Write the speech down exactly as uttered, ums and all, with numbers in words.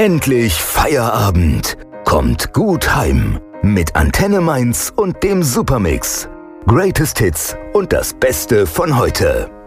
Endlich Feierabend. Kommt gut heim mit Antenne Mainz und dem Supermix. Greatest Hits und das Beste von heute.